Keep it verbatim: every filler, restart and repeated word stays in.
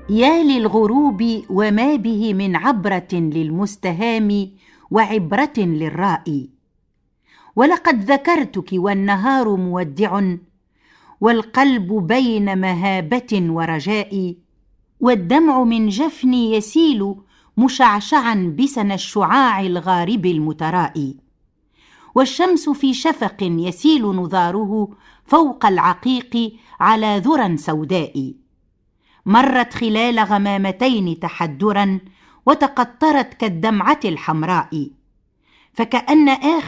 يا للغروب وما به من عبرة للمستهام وعبرة للرائي. ولقد ذكرتك والنهار مودع، والقلب بين مهابة ورجاء، والدمع من جفني يسيل مشعشعا بسن الشعاع الغارب المترائي. والشمس في شفق يسيل نظاره فوق العقيق على ذرى سوداء. مرت خلال غمامتين تحدرا وتقطرت كالدمعة الحمراء، فكأن آخر